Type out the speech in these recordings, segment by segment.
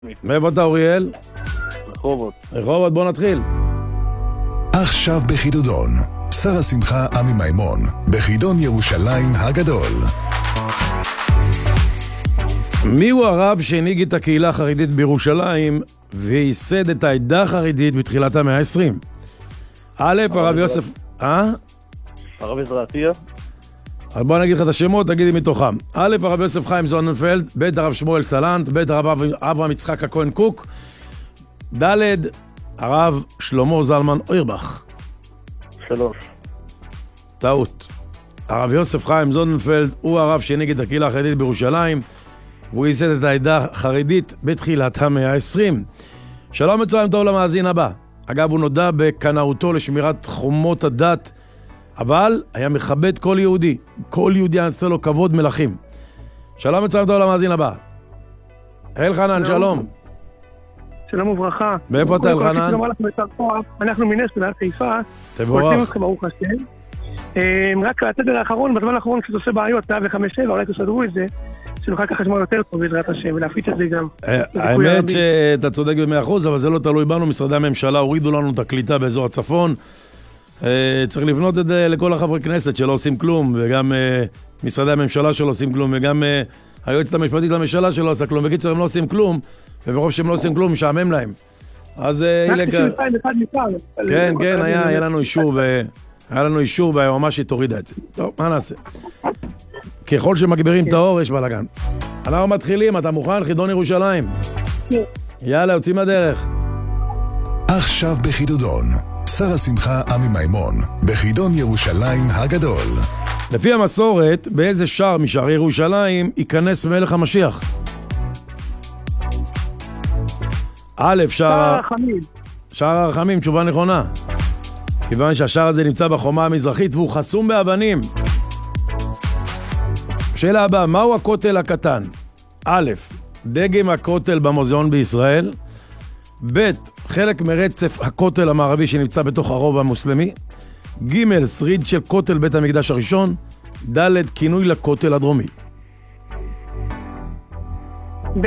מאיפה אתה אוריאל? רחובות. רחובות, בוא נתחיל. עכשיו בחידודון, שר השמחה עמי מימון, בחידון ירושלים הגדול. מי הוא הרב שהנהיג את הקהילה החרדית בירושלים וייסד את העדה החרדית בתחילת המאה ה-20? א', הרב יוסף... הרב עזרעתיה. אז בוא נגיד לך את השמות, תגידי מתוכם. א', הרב יוסף חיים זוננפלד, ב', הרב שמואל סלנט, ב', הרב אברהם יצחק הכהן קוק, ד', הרב שלמה זלמן אוירבך. 3. טעות. הרב יוסף חיים זוננפלד הוא הרב שהנהיג את הקהילה החרדית בירושלים, והוא ייסד את העדה החרדית בתחילת המאה ה-20. שלום וצהריים טוב למאזין הבא. אגב, הוא נודע בקנאותו לשמירת חומות הדת, אבל היה מכבד כל יהודי. כל יהודי יעשה לו כבוד מלכים. שלום וצהריים טוב למאזין הבא. אלחנן, שלום. שלום וברכה. מאיפה אתה, אלחנן? אנחנו מנס בדעת חיפה. תבורך. רוצים אותך ברוך השם. רק התדר האחרון, בזמן האחרון כשזה עושה בעיות, 105.7, אולי תסדרו את זה, שנוכל ככה לשמוע יותר טוב בעזרת השם, ולהפיץ את זה גם. האמת שאתה צודק ב100%, אבל זה לא תלוי בנו. משרדי הממשלה הורידו לנו את הקליטה באזור הצפון. צריך לבנות את זה לכל החברי כנסת שלא עושים כלום, וגם משרדי הממשלה שלא עושים כלום, וגם היועצת המשפטית לממשלה שלא עושה כלום. בקיצור, הם לא עושים כלום, וברוב שהם לא עושים כלום, משעמם להם. אז כן, כן, היה לנו אישור, והיועמ"שית הורידה את זה. טוב, מה נעשה? ככל שמגבירים את האור, יש בלגן. אנחנו מתחילים, אתה מוכן? חידון ירושלים. יאללה, יוצאים לדרך. עכשיו בחידודון, שר השמחה עמי מימון, בחידון ירושלים הגדול. לפי המסורת, באיזה שער משערי ירושלים ייכנס מלך המשיח? א', שער הרחמים, תשובה נכונה. כיוון שהשער הזה נמצא בחומה המזרחית והוא חסום באבנים. שאלה הבאה, מהו הכותל הקטן? א', דגם הכותל במוזיאון בישראל, ב', חלק מרצף הכותל המערבי שנמצא בתוך הרובע המוסלמי, ג', שריד של כותל בית המקדש הראשון, ד', כינוי לכותל הדרומי. ב'.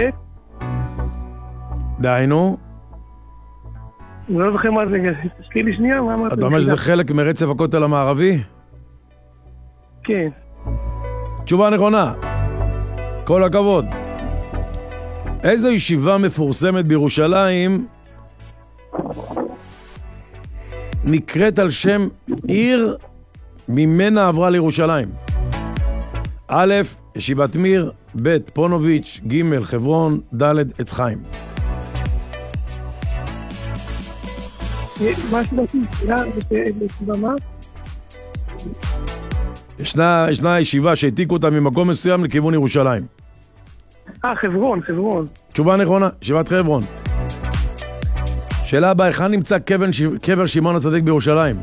דהיינו? אני לא זוכר מה זה, תזכיר לי שנייה, מה אמרת? אתה אומר שזה חלק מרצף הכותל המערבי? כן. תשובה נכונה. כל הכבוד. איזו ישיבה מפורסמת בירושלים נקראת על שם עיר ממנה עברה לירושלים? א', ישיבת מיר, ב', פונוביץ', ג', חברון, ד', עץ חיים. מה שבאתי, ישיבה מה? ישנה ישיבה שהעתיקו אותה ממקום מסוים לכיוון ירושלים. חברון. תשובה נכונה, ישיבת חברון. שאלה הבאה, היכן נמצא קבר שמעון הצדיק בירושלים?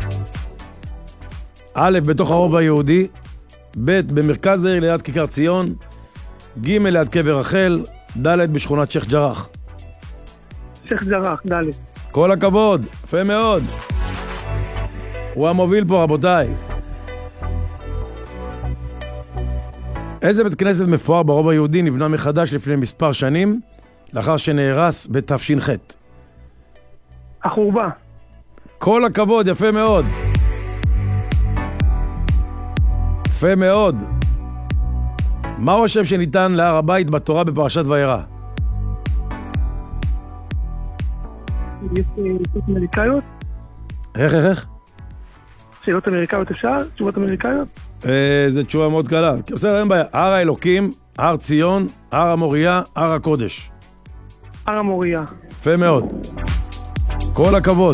א', בתוך הרובע היהודי, ב', במרכז העיר ליד כיכר ציון, ג', ליד קבר רחל, ד', בשכונת שייח' ג'ראח. שייח' ג'ראח, ד'. כל הכבוד, יפה מאוד. הוא המוביל פה, רבותיי. איזה בית כנסת מפואר ברובע היהודי נבנה מחדש לפני מספר שנים, לאחר שנהרס בתש"ח? החורבה. כל הכבוד, יפה מאוד. יפה מאוד. מהו השם שניתן להר הבית בתורה בפרשת וירא? יש שאלות אמריקאיות? איך? שאלות אמריקאיות אפשר? תשובות אמריקאיות? זו תשובה מאוד קלה. בסדר, אין בעיה. הר האלוקים, הר ציון, הר המוריה, הר הקודש. הר המוריה. יפה מאוד. כל הכבוד.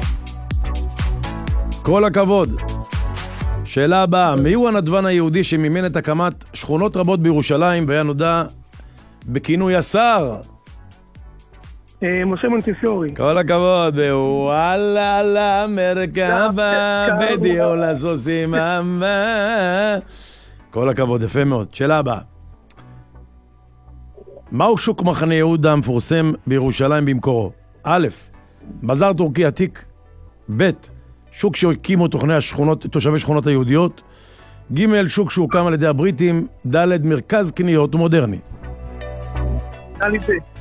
כל הכבוד. שאלה הבאה, מי הוא הנדבן היהודי שמימן את הקמת שכונות רבות בירושלים והיה נודע בכינוי השר? משה מונטיפיורי. כל הכבוד. וואלה למרכבה בדיו לסוסים אמה. כל הכבוד, יפה מאוד. שאלה הבאה, מהו שוק מחנה יהודה המפורסם בירושלים במקורו? א', בזאר טורקי עתיק, ב', שוק שהקימו תושבי שכונות היהודיות, ג', שוק שהוקם על ידי הבריטים, ד', מרכז קניות מודרני. ד'.